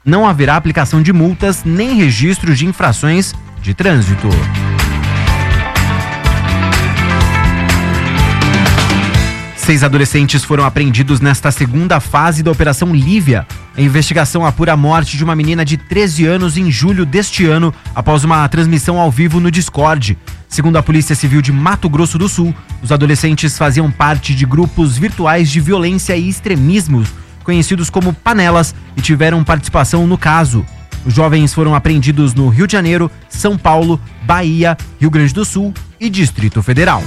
não haverá aplicação de multas nem registro de infrações de trânsito. Seis adolescentes foram apreendidos nesta segunda fase da Operação Lívia. A investigação apura a morte de uma menina de 13 anos em julho deste ano, após uma transmissão ao vivo no Discord. Segundo a Polícia Civil de Mato Grosso do Sul, os adolescentes faziam parte de grupos virtuais de violência e extremismo, conhecidos como panelas, e tiveram participação no caso. Os jovens foram apreendidos no Rio de Janeiro, São Paulo, Bahia, Rio Grande do Sul e Distrito Federal.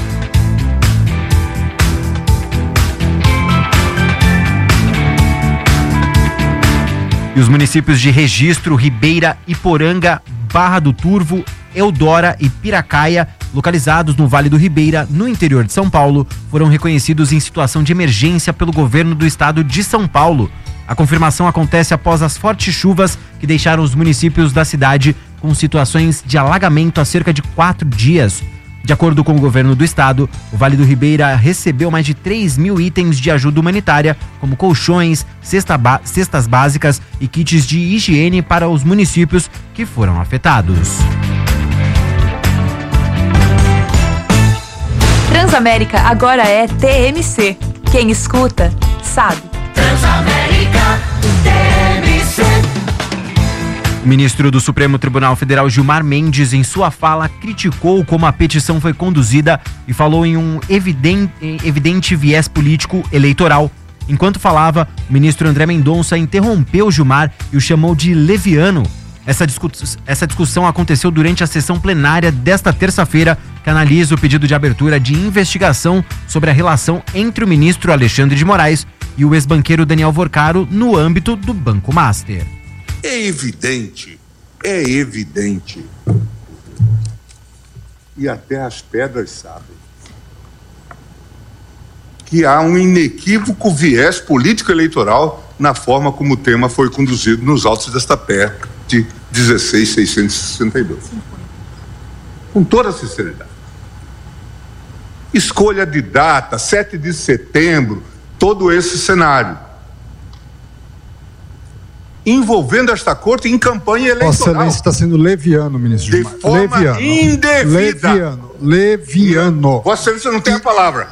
E os municípios de Registro, Ribeira, Iporanga, Barra do Turvo, Eudora e Piracaia, localizados no Vale do Ribeira, no interior de São Paulo, foram reconhecidos em situação de emergência pelo governo do estado de São Paulo. A confirmação acontece após as fortes chuvas que deixaram os municípios da cidade com situações de alagamento há cerca de 4 dias. De acordo com o governo do estado, o Vale do Ribeira recebeu mais de 3.000 itens de ajuda humanitária, como colchões, cestas básicas e kits de higiene para os municípios que foram afetados. Transamérica agora é TMC. Quem escuta, sabe. Transamérica, TMC. O ministro do Supremo Tribunal Federal, Gilmar Mendes, em sua fala, criticou como a petição foi conduzida e falou em um evidente viés político eleitoral. Enquanto falava, o ministro André Mendonça interrompeu Gilmar e o chamou de leviano. Essa discussão aconteceu durante a sessão plenária desta terça-feira, que analisa o pedido de abertura de investigação sobre a relação entre o ministro Alexandre de Moraes e o ex-banqueiro Daniel Vorcaro no âmbito do Banco Master. É evidente, e até as pedras sabem, que há um inequívoco viés político-eleitoral na forma como o tema foi conduzido nos autos desta PEC de 16.662. Com toda a sinceridade. Escolha de data, 7 de setembro, todo esse cenário. Envolvendo esta corte em campanha eleitoral. Vossa Excelência está sendo leviano, ministro Gilmar. De forma indevida. Leviano. Vossa Excelência não tem a palavra.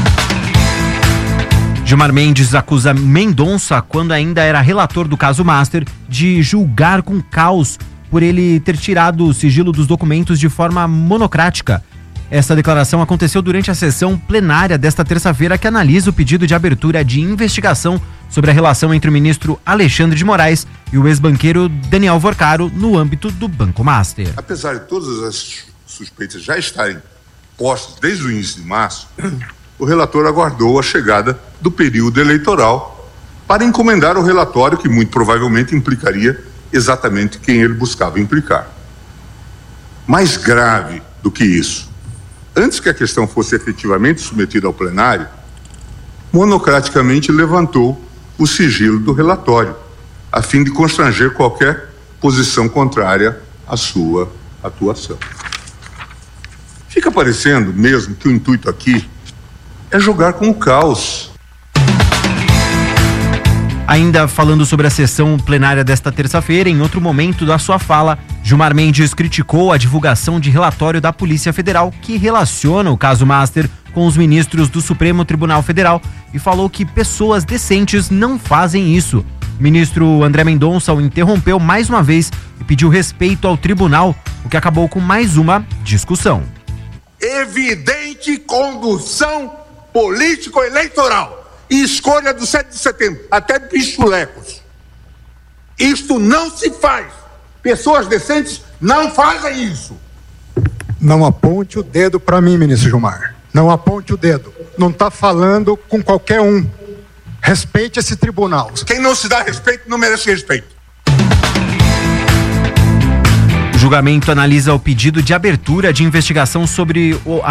Gilmar Mendes acusa Mendonça, quando ainda era relator do caso Master, de julgar com caos por ele ter tirado o sigilo dos documentos de forma monocrática. Essa declaração aconteceu durante a sessão plenária desta terça-feira, que analisa o pedido de abertura de investigação sobre a relação entre o ministro Alexandre de Moraes e o ex-banqueiro Daniel Vorcaro no âmbito do Banco Master. Apesar de todas as suspeitas já estarem postas desde o início de março, o relator aguardou a chegada do período eleitoral para encomendar o relatório que muito provavelmente implicaria exatamente quem ele buscava implicar. Mais grave do que isso, antes que a questão fosse efetivamente submetida ao plenário, monocraticamente levantou o sigilo do relatório, a fim de constranger qualquer posição contrária à sua atuação. Fica parecendo mesmo que o intuito aqui é jogar com o caos. Ainda falando sobre a sessão plenária desta terça-feira, em outro momento da sua fala, Gilmar Mendes criticou a divulgação de relatório da Polícia Federal que relaciona o caso Master com os ministros do Supremo Tribunal Federal e falou que pessoas decentes não fazem isso. O ministro André Mendonça o interrompeu mais uma vez e pediu respeito ao tribunal, o que acabou com mais uma discussão. Evidente condução político-eleitoral e escolha do 7 de setembro, até de pichulecos. Isto não se faz. Pessoas decentes não fazem isso. Não aponte o dedo para mim, ministro Gilmar. Não aponte o dedo. Não está falando com qualquer um. Respeite esse tribunal. Quem não se dá respeito não merece respeito. O julgamento analisa o pedido de abertura de investigação sobre a